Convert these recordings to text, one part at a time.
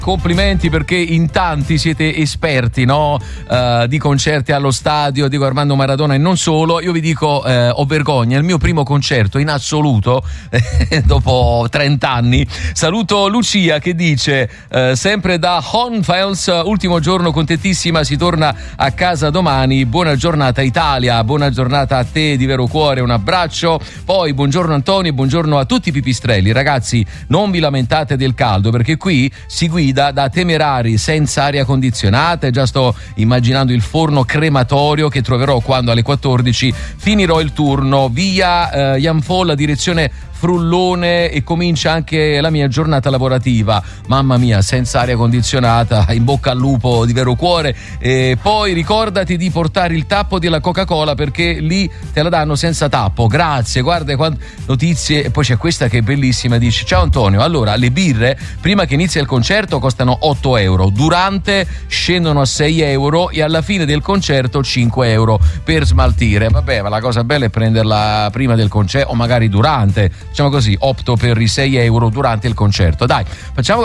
complimenti perché in tanti siete esperti, no? Di concerti allo stadio, dico Armando Maradona e non solo. Io vi dico, ho vergogna, il mio primo concerto in assoluto dopo 30 anni. Saluto Lucia che dice sempre da Honfels, ultimo giorno contentissima, si torna a casa domani, buona giornata Italia, buona giornata a te di vero cuore, un abbraccio. Poi buongiorno Antonio, buongiorno a tutti i pipistrelli, ragazzi non vi lamentate del caldo perché qui si guida da temerari senza aria condizionata e già sto immaginando il forno crematorio che troverò quando alle 14 finirò il turno via Janfolla direzione Frullone e comincia anche la mia giornata lavorativa. Mamma mia, senza aria condizionata, in bocca al lupo di vero cuore. E poi ricordati di portare il tappo della Coca-Cola perché lì te la danno senza tappo. Grazie, guarda quante notizie. E poi c'è questa che è bellissima, dice: ciao Antonio, allora le birre prima che inizia il concerto costano 8 euro, durante scendono a 6 euro e alla fine del concerto 5 euro per smaltire. Vabbè, ma la cosa bella è prenderla prima del concerto o magari durante. Diciamo così, opto per i 6 euro durante il concerto. Dai, facciamo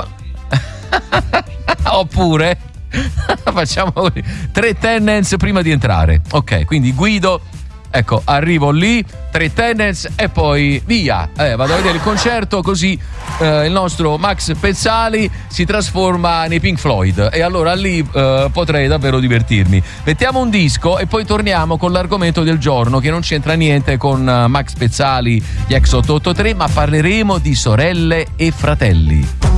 oppure facciamo 3 tenants prima di entrare. Ok, quindi guido, ecco, arrivo lì, 3 tenants e poi via. Vado a vedere il concerto, così il nostro Max Pezzali si trasforma nei Pink Floyd e allora lì potrei davvero divertirmi. Mettiamo un disco e poi torniamo con l'argomento del giorno che non c'entra niente con Max Pezzali, gli ex 883, ma parleremo di sorelle e fratelli.